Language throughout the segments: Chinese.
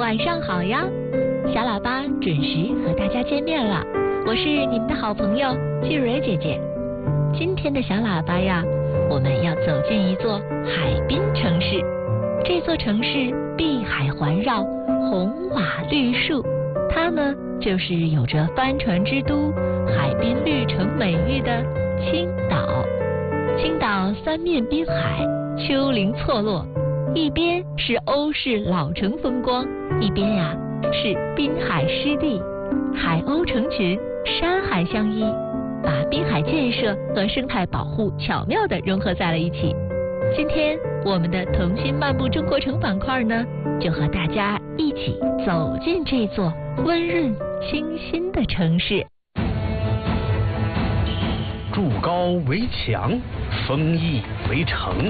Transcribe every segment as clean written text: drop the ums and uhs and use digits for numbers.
晚上好呀！小喇叭准时和大家见面了，我是你们的好朋友季蕊姐姐。今天的小喇叭呀，我们要走进一座海滨城市。这座城市碧海环绕，红瓦绿树，它呢就是有着帆船之都、海滨绿城美誉的青岛。青岛三面滨海，丘陵错落，一边是欧式老城风光，一边呀是滨海湿地，海鸥成群，山海相依，把滨海建设和生态保护巧妙地融合在了一起。今天我们的童心漫步中国城板块呢，就和大家一起走进这座温润清新的城市。 筑高为墙，丰益为城，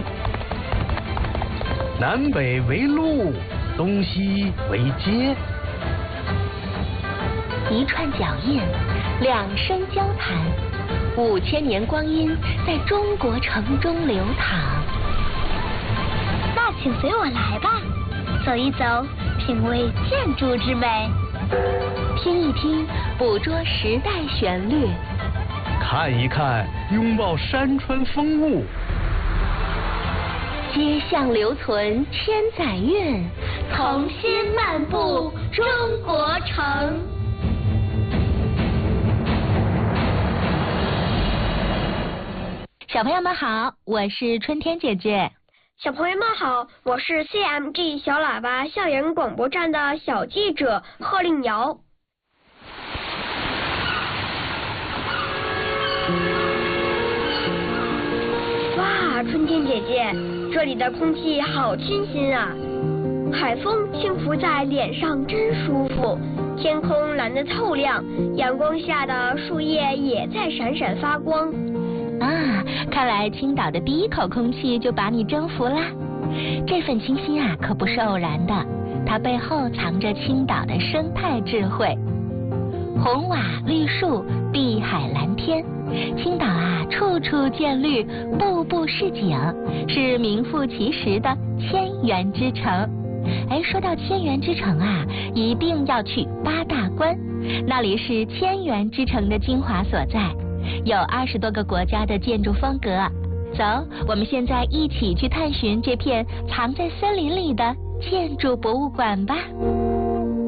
南北为路，东西为街。 一串脚印，两声交谈，5000年光阴在中国城中流淌。 那请随我来吧，走一走，品味建筑之美， 听一听，捕捉时代旋律， 看一看，拥抱山川风物。 街巷留存千载韵， 童心漫步中国城。 小朋友们好，我是春天姐姐。 小朋友们好，我是 CMG 小喇叭校园广播站的小记者贺令瑶。哇，春天姐姐，这里的空气好清新啊，海风轻拂在脸上真舒服，天空蓝得透亮，阳光下的树叶也在闪闪发光。 啊，看来青岛的第一口空气就把你征服啦！这份清新啊，可不是偶然的，它背后藏着青岛的生态智慧。红瓦绿树，碧海蓝天，青岛啊，处处见绿，步步是景，是名副其实的千园之城。哎，说到千园之城啊，一定要去八大关，那里是千园之城的精华所在。有20多个国家的建筑风格，走，我们现在一起去探寻这片藏在森林里的建筑博物馆吧。